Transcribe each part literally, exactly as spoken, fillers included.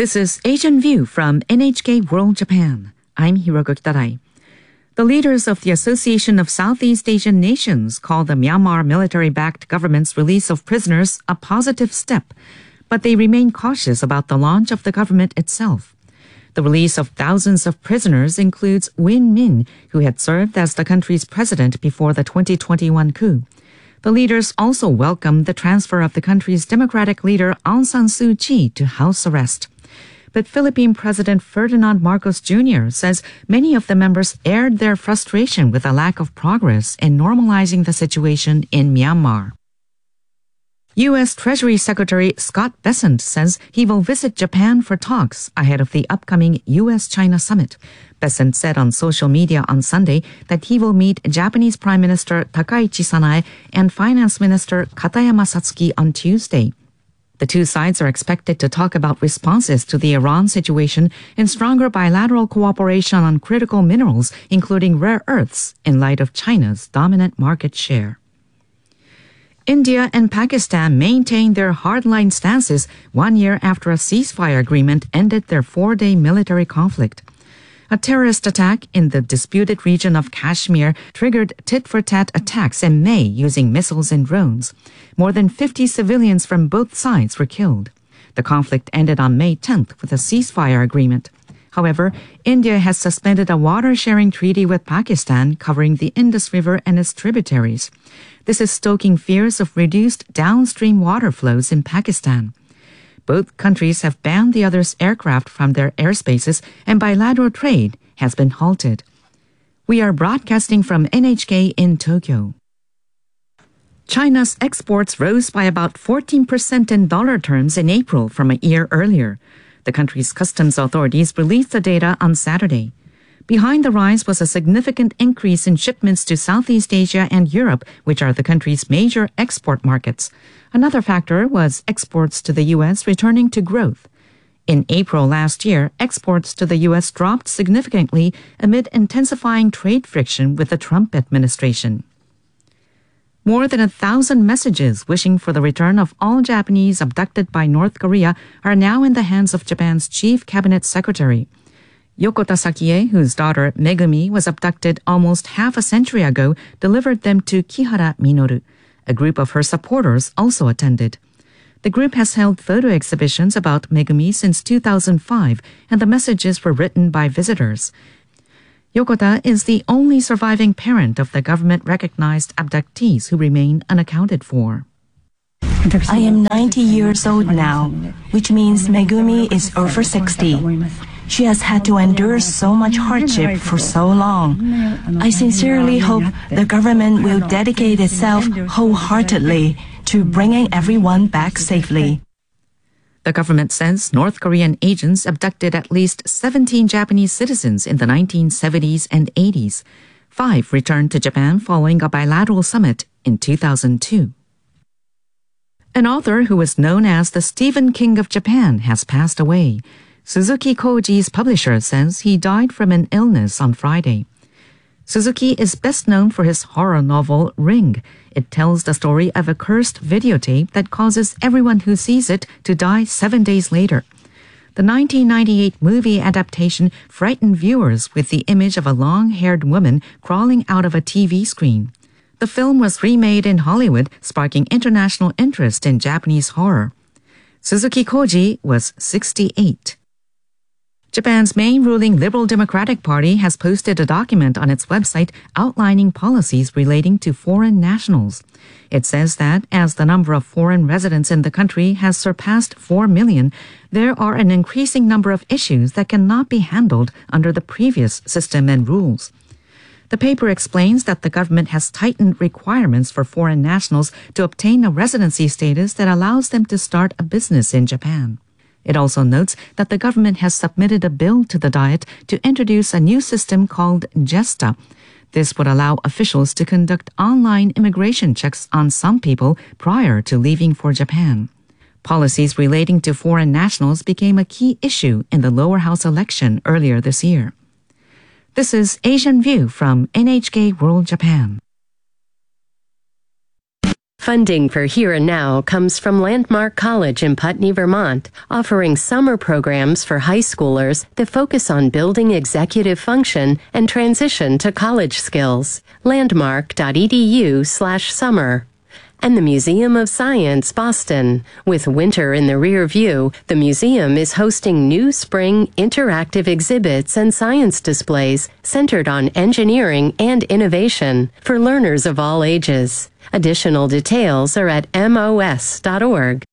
This is Asian View from N H K World Japan. I'm Hiroko Kitarai. The leaders of the Association of Southeast Asian Nations call the Myanmar military-backed government's release of prisoners a positive step, but they remain cautious about the launch of the government itself. The release of thousands of prisoners includes Win Min, who had served as the country's president before the twenty twenty-one coup. The leaders also welcomed the transfer of the country's democratic leader Aung San Suu Kyi to house arrest. But Philippine President Ferdinand Marcos Junior says many of the members aired their frustration with a lack of progress in normalizing the situation in Myanmar. U S Treasury Secretary Scott Bessent says he will visit Japan for talks ahead of the upcoming U S China summit. Bessent said on social media on Sunday that he will meet Japanese Prime Minister Takaichi Sanae and Finance Minister Katayama Satsuki on Tuesday. The two sides are expected to talk about responses to the Iran situation and stronger bilateral cooperation on critical minerals, including rare earths, in light of China's dominant market share. India and Pakistan maintain their hardline stances one year after a ceasefire agreement ended their four-day military conflict. A terrorist attack in the disputed region of Kashmir triggered tit-for-tat attacks in May using missiles and drones. More than fifty civilians from both sides were killed. The conflict ended on May tenth with a ceasefire agreement. However, India has suspended a water-sharing treaty with Pakistan covering the Indus River and its tributaries. This is stoking fears of reduced downstream water flows in Pakistan. Both countries have banned the other's aircraft from their airspaces, and bilateral trade has been halted. We are broadcasting from N H K in Tokyo. China's exports rose by about fourteen percent in dollar terms in April from a year earlier. The country's customs authorities released the data on Saturday. Behind the rise was a significant increase in shipments to Southeast Asia and Europe, which are the country's major export markets. Another factor was exports to the U S returning to growth. In April last year, exports to the U S dropped significantly amid intensifying trade friction with the Trump administration. More than a thousand messages wishing for the return of all Japanese abducted by North Korea are now in the hands of Japan's chief cabinet secretary. Yokota Sakie, whose daughter Megumi was abducted almost half a century ago, delivered them to Kihara Minoru. A group of her supporters also attended. The group has held photo exhibitions about Megumi since two thousand five, and the messages were written by visitors. Yokota is the only surviving parent of the government-recognized abductees who remain unaccounted for. I am ninety years old now, which means Megumi is over sixty. She has had to endure so much hardship for so long. I sincerely hope the government will dedicate itself wholeheartedly to bringing everyone back safely. The government says North Korean agents abducted at least seventeen Japanese citizens in the nineteen seventies and eighties. Five returned to Japan following a bilateral summit in two thousand two. An author who was known as the Stephen King of Japan has passed away. Suzuki Koji's publisher says he died from an illness on Friday. Suzuki is best known for his horror novel Ring. It tells the story of a cursed videotape that causes everyone who sees it to die seven days later. The nineteen ninety-eight movie adaptation frightened viewers with the image of a long-haired woman crawling out of a T V screen. The film was remade in Hollywood, sparking international interest in Japanese horror. Suzuki Koji was sixty-eight. Japan's main ruling Liberal Democratic Party has posted a document on its website outlining policies relating to foreign nationals. It says that as the number of foreign residents in the country has surpassed four million, there are an increasing number of issues that cannot be handled under the previous system and rules. The paper explains that the government has tightened requirements for foreign nationals to obtain a residency status that allows them to start a business in Japan. It also notes that the government has submitted a bill to the Diet to introduce a new system called JESTA. This would allow officials to conduct online immigration checks on some people prior to leaving for Japan. Policies relating to foreign nationals became a key issue in the lower house election earlier this year. This is Asian View from N H K World Japan. Funding for Here and Now comes from Landmark College in Putney, Vermont, offering summer programs for high schoolers that focus on building executive function and transition to college skills. Landmark.edu slash summer. And the Museum of Science, Boston. With winter in the rear view, the museum is hosting new spring interactive exhibits and science displays centered on engineering and innovation for learners of all ages. Additional details are at M O S dot org.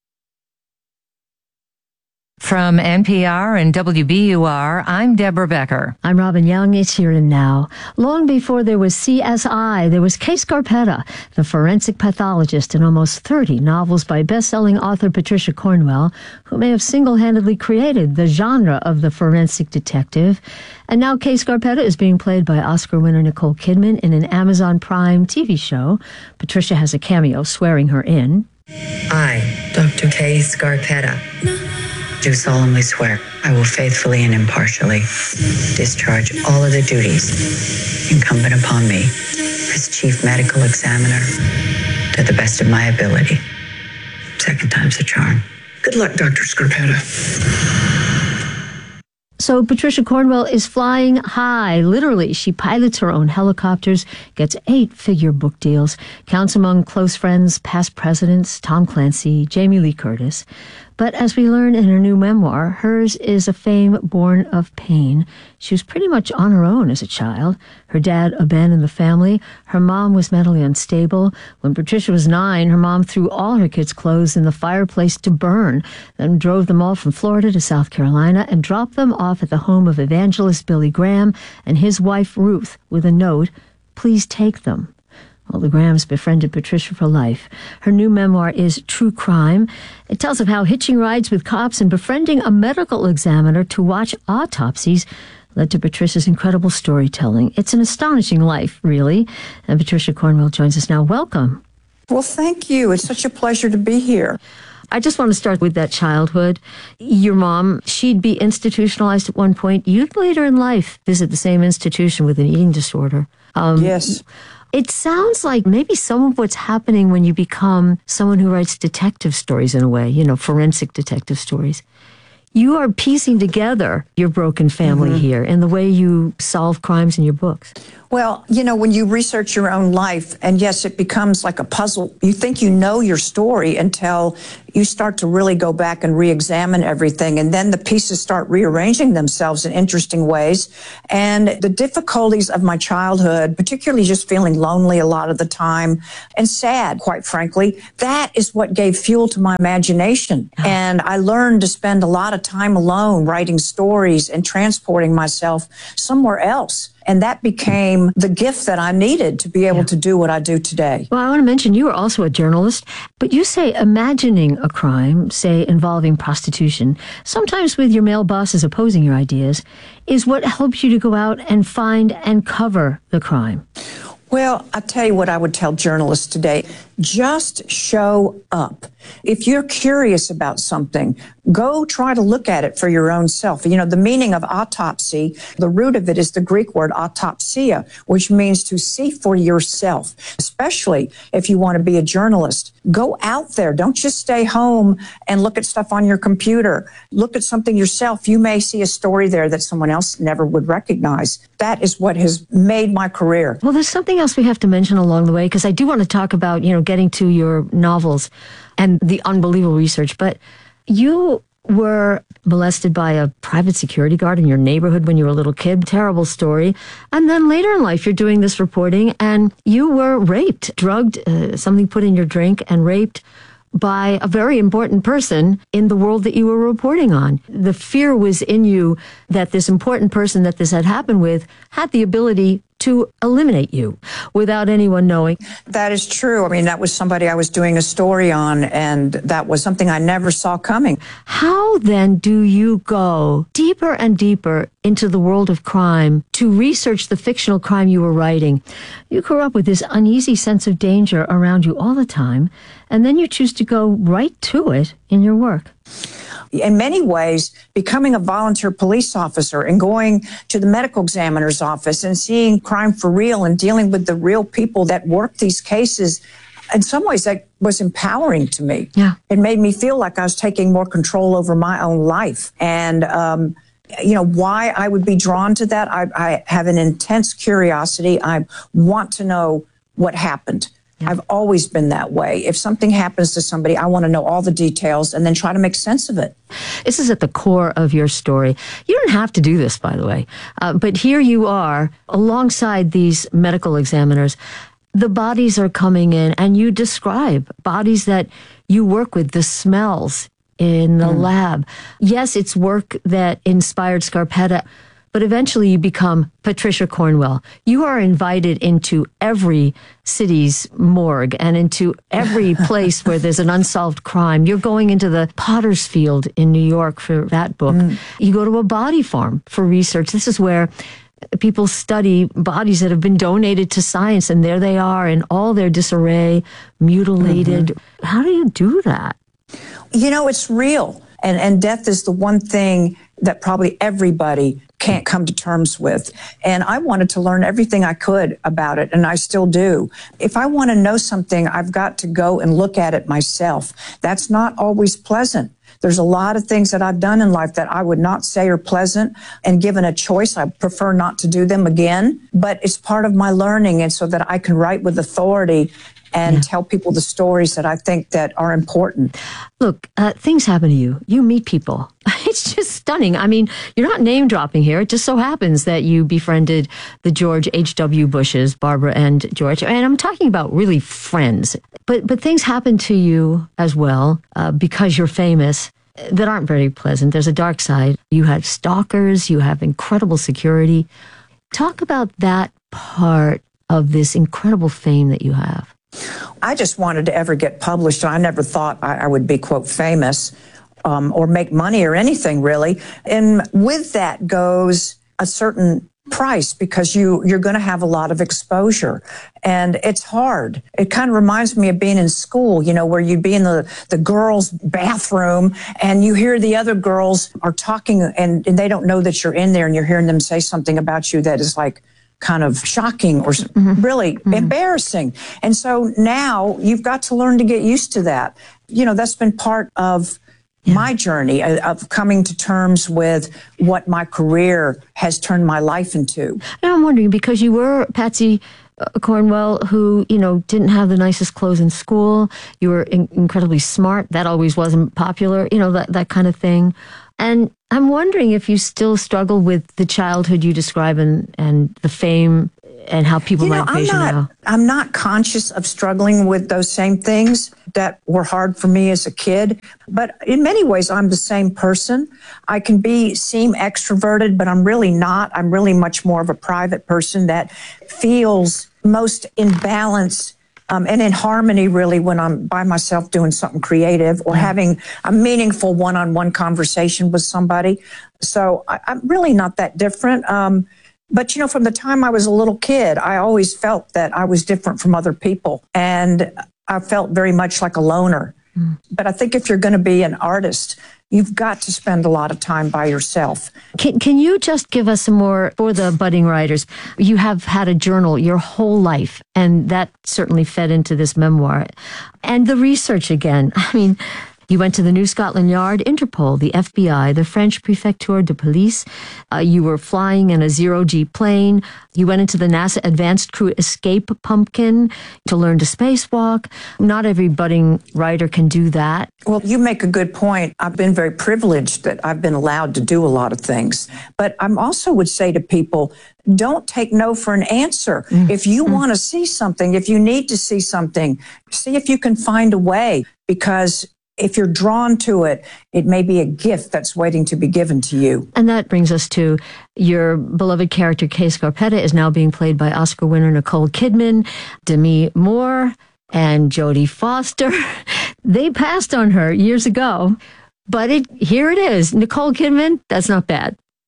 From N P R and W B U R, I'm Deborah Becker. I'm Robin Young. It's Here and Now. Long before there was C S I, there was Kay Scarpetta, the forensic pathologist in almost thirty novels by best-selling author Patricia Cornwell, who may have single-handedly created the genre of the forensic detective. And now Kay Scarpetta is being played by Oscar winner Nicole Kidman in an Amazon Prime T V show. Patricia has a cameo swearing her in. I, Doctor Kay Scarpetta, do solemnly swear I will faithfully and impartially discharge all of the duties incumbent upon me as Chief Medical Examiner to the best of my ability. Second time's a charm. Good luck, Doctor Scarpetta. So Patricia Cornwell is flying high. Literally, she pilots her own helicopters, gets eight-figure book deals, counts among close friends, past presidents, Tom Clancy, Jamie Lee Curtis. But as we learn in her new memoir, hers is a fame born of pain. She was pretty much on her own as a child. Her dad abandoned the family. Her mom was mentally unstable. When Patricia was nine, her mom threw all her kids' clothes in the fireplace to burn, then drove them all from Florida to South Carolina and dropped them off at the home of evangelist Billy Graham and his wife Ruth with a note, "Please take them." Well, the Grahams befriended Patricia for life. Her new memoir is True Crime. It tells of how hitching rides with cops and befriending a medical examiner to watch autopsies led to Patricia's incredible storytelling. It's an astonishing life, really. And Patricia Cornwell joins us now. Welcome. Well, thank you. It's such a pleasure to be here. I just want to start with that childhood. Your mom, she'd be institutionalized at one point. You'd later in life visit the same institution with an eating disorder. Um, yes. It sounds like maybe some of what's happening when you become someone who writes detective stories in a way, you know, forensic detective stories. You are piecing together your broken family mm-hmm. here in the way you solve crimes in your books. Well, you know, when you research your own life, and yes, it becomes like a puzzle. You think you know your story until you start to really go back and re-examine everything, and then the pieces start rearranging themselves in interesting ways. And the difficulties of my childhood, particularly just feeling lonely a lot of the time and sad, quite frankly, that is what gave fuel to my imagination. And I learned to spend a lot of time alone writing stories and transporting myself somewhere else. And that became the gift that I needed to be able yeah. to do what I do today. Well, I want to mention you are also a journalist, but you say imagining a crime, say involving prostitution, sometimes with your male bosses opposing your ideas, is what helps you to go out and find and cover the crime. Well, I'll tell you what I would tell journalists today. Just show up. If you're curious about something, go try to look at it for your own self. You know, the meaning of autopsy, the root of it is the Greek word autopsia, which means to see for yourself, especially if you want to be a journalist. Go out there. Don't just stay home and look at stuff on your computer. Look at something yourself. You may see a story there that someone else never would recognize. That is what has made my career. Well, there's something else we have to mention along the way, because I do want to talk about, you know, getting to your novels and the unbelievable research. But you were molested by a private security guard in your neighborhood when you were a little kid. Terrible story. And then later in life, you're doing this reporting and you were raped, drugged, uh, something put in your drink and raped by a very important person in the world that you were reporting on. The fear was in you that this important person that this had happened with had the ability to eliminate you without anyone knowing. That is true. I mean, that was somebody I was doing a story on, and that was something I never saw coming. How then do you go deeper and deeper into the world of crime to research the fictional crime you were writing? You grew up with this uneasy sense of danger around you all the time, and then you choose to go right to it in your work. In many ways, becoming a volunteer police officer and going to the medical examiner's office and seeing crime for real and dealing with the real people that work these cases in some ways, that was empowering to me. Yeah. It made me feel like I was taking more control over my own life. And, um, you know, why I would be drawn to that, I, I have an intense curiosity. I want to know what happened. Yeah. I've always been that way. If something happens to somebody, I want to know all the details and then try to make sense of it. This is at the core of your story. You don't have to do this, by the way. Uh, but here you are alongside these medical examiners. The bodies are coming in, and you describe bodies that you work with, the smells in the mm. lab. Yes, it's work that inspired Scarpetta, but eventually you become Patricia Cornwell. You are invited into every city's morgue and into every place where there's an unsolved crime. You're going into the Potter's Field in New York for that book. Mm. You go to a body farm for research. This is where people study bodies that have been donated to science, and there they are in all their disarray, mutilated. Mm-hmm. How do you do that? You know, it's real. And, and death is the one thing that probably everybody can't come to terms with. And I wanted to learn everything I could about it, and I still do. If I want to know something, I've got to go and look at it myself. That's not always pleasant. There's a lot of things that I've done in life that I would not say are pleasant, and given a choice, I prefer not to do them again. But it's part of my learning, and so that I can write with authority and yeah. tell people the stories that I think that are important. Look, uh, things happen to you. You meet people. It's just stunning. I mean, you're not name dropping here. It just so happens that you befriended the George H W Bushes, Barbara and George. And I'm talking about really friends. But but things happen to you as well uh, because you're famous that aren't very pleasant. There's a dark side. You have stalkers. You have incredible security. Talk about that part of this incredible fame that you have. I just wanted to ever get published. I never thought I, I would be, quote, famous um, or make money or anything, really. And with that goes a certain price, because you, you're going to have a lot of exposure. And it's hard. It kind of reminds me of being in school, you know, where you'd be in the, the girls' bathroom and you hear the other girls are talking and, and they don't know that you're in there, and you're hearing them say something about you that is like kind of shocking or mm-hmm. really mm-hmm. embarrassing. And so now you've got to learn to get used to that. You know, that's been part of yeah. my journey of coming to terms with what my career has turned my life into. Now I'm wondering, because you were Patsy Cornwell, who, you know, didn't have the nicest clothes in school. You were in- incredibly smart. That always wasn't popular, you know, that, that kind of thing. And I'm wondering if you still struggle with the childhood you describe and, and the fame and how people you know, might face you now. I'm not conscious of struggling with those same things that were hard for me as a kid. But in many ways, I'm the same person. I can be seem extroverted, but I'm really not. I'm really much more of a private person that feels most in balance Um, and in harmony, really, when I'm by myself doing something creative or having a meaningful one-on-one conversation with somebody. So I, I'm really not that different. Um, but, you know, from the time I was a little kid, I always felt that I was different from other people. And I felt very much like a loner. Mm. But I think if you're going to be an artist, you've got to spend a lot of time by yourself. Can, can you just give us some more for the budding writers? You have had a journal your whole life, and that certainly fed into this memoir. And the research again. I mean, you went to the New Scotland Yard, Interpol, the F B I, the French Préfecture de Police. Uh, you were flying in a zero-G plane. You went into the NASA Advanced Crew Escape Pumpkin to learn to spacewalk. Not every budding writer can do that. Well, you make a good point. I've been very privileged that I've been allowed to do a lot of things. But I also would say to people, don't take no for an answer. Mm-hmm. If you mm-hmm. want to see something, if you need to see something, see if you can find a way, because if you're drawn to it, it may be a gift that's waiting to be given to you. And that brings us to your beloved character, Kay Scarpetta, is now being played by Oscar winner Nicole Kidman, Demi Moore, and Jodie Foster. They passed on her years ago, but it here it is. Nicole Kidman, that's not bad.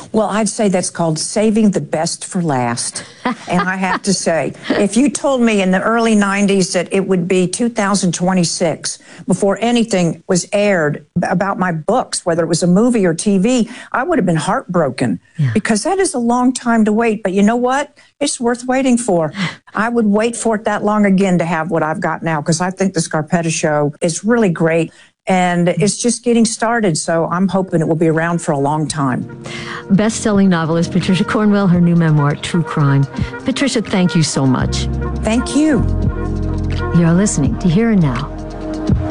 Well, I'd say that's called saving the best for last. And I have to say, if you told me in the early nineties that it would be two thousand twenty-six before anything was aired about my books, whether it was a movie or T V, I would have been heartbroken yeah. because that is a long time to wait. But you know what? It's worth waiting for. I would wait for it that long again to have what I've got now, because I think the Scarpetta Show is really great. And it's just getting started, so I'm hoping it will be around for a long time. Best-selling novelist Patricia Cornwell, her new memoir, True Crime. Patricia, thank you so much. Thank you. You're listening to Here and Now